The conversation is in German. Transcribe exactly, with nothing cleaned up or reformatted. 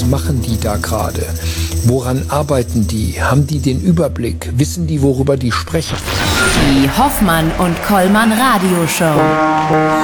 machen die da gerade? Woran arbeiten die? Haben die den Überblick? Wissen die, worüber die sprechen? Die Hoffmann und Kollmann Radioshow.